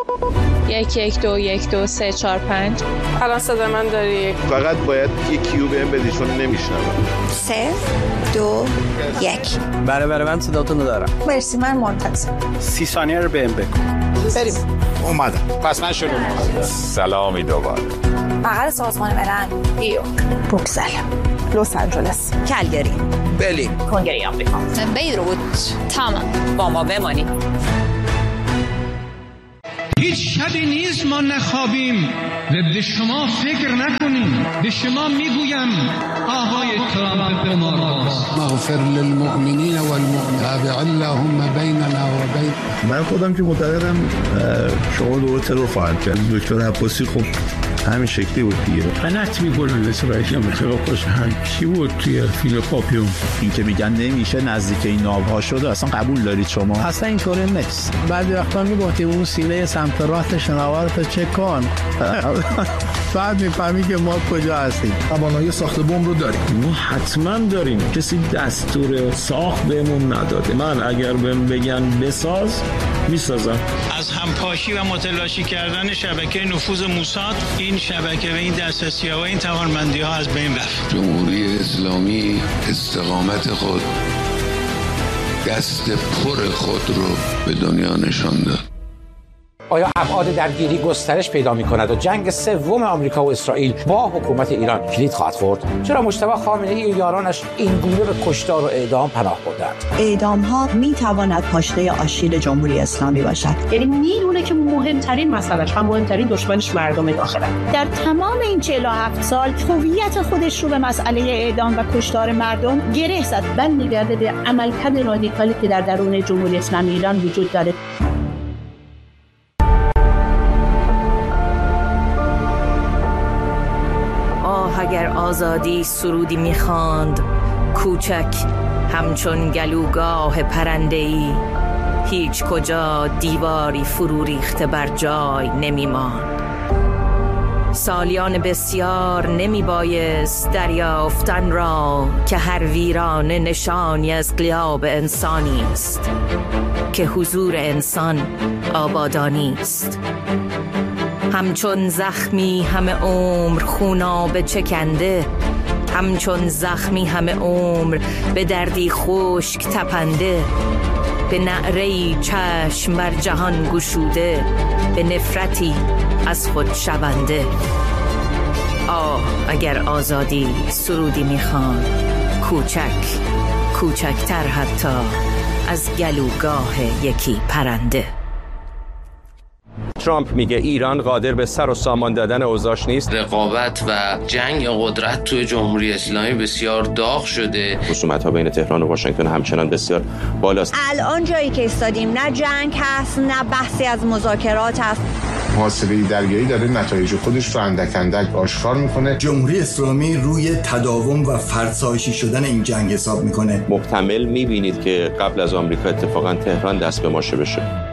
1121234 الان صدا من داری؟ فقط باید یه کیو بهم بدی چون نمیشنوم. 3 2 1. بله من صداتون رو دارم. مرسی، من منتظر. 30 ثانیه رو بهم بگو. بریم. اومدم. پس من شروع می‌کنم. سلامی دوباره. بغل سازمان ملل. ایو. بروکسل. لس آنجلس. کلگری. برلین. کنگره آمریکا. بیروت. تمام. با ما بمانید. هیچ شبی نیست ما نخوابیم و به شما فکر نکنیم. به شما میگویم آقای ترامپ ما راست. مغفر للمؤمنین والمؤمنات اللهم بیننا و بین. من خودم که معتقدم شما دوره ترور خواهد کرد. دکتر عباسی خب همین شکلی بود دیگه. غلط می‌کنن اسرائیل میخواد خوش هم کی بود توی فیلم پاپیون. این که میگن نمیشه نزدیک این ناوها شده اصلا قبول دارید شما؟ اصلا اینطوری نیست. بعد وقتا میگفتیم اون سینه سمت راست شناور رو چک کن. بعد میفهمی که ما کجا هستیم. توانایی ساخت بمب رو داریم. ما حتما داریم. کسی دستور ساخت بهمون نداده. من اگر بهم بگن بساز میسازم. از همپاشی و متلاشی کردن شبکه نفوذ موساد این شبکه و این دسترسی‌ها و این توانمندی‌ها از بین رفت. جمهوری اسلامی استقامت خود، دست پر خود رو به دنیا نشان داد. آیا ابعاد درگیری گسترش پیدا می‌کند و جنگ سوم آمریکا و اسرائیل با حکومت ایران کلید خواهد خورد؟ چرا مجتبی خامنه‌ای و یارانش این گونه به کشتار و اعدام پناه بردند؟ اعدام‌ها می‌تواند پاشنه آشیل جمهوری اسلامی باشد. یعنی میدونه که مهمترین مسئلهش و مهمترین دشمنش مردم داخله. در تمام این 47 سال هویت خودش رو به مسئله اعدام و کشتار مردم گره زد. بل می‌گرده به عملکرد رادیکالی که در درون جمهوری اسلامی ایران وجود داره. اگر آزادی سرودی می‌خواند کوچک همچون گلوگاه پرنده‌ای، هیچ کجا دیواری فرو ریخته بر جای نمی‌ماند. سالیان بسیار نمی‌بایست دریافتن را که هر ویرانه نشانی از غیاب انسانی است، که حضور انسان آبادانی است. همچون زخمی همه عمر خونابه چکنده، همچون زخمی همه عمر به دردی خشک تپنده، به نعره‌ای چشم بر جهان گشوده، به نفرتی از خود شونده. آه اگر آزادی سرودی میخوان کوچک، کوچکتر حتی از گلوگاه یکی پرنده. ترامپ میگه ایران قادر به سر و سامان دادن اوضاعش نیست. رقابت و جنگ قدرت توی جمهوری اسلامی بسیار داغ شده. خصومت‌ها بین تهران و واشنگتن همچنان بسیار بالاست. الان جایی که ایستادیم نه جنگ هست نه بحثی از مذاکرات هست. محاصره دریایی داره نتایج خودش رو اندک اندک آشکار میکنه. جمهوری اسلامی روی تداوم و فرسایشی شدن این جنگ حساب میکنه. محتمل میبینید که قبل از آمریکا اتفاقا تهران دست به ماشه بشه.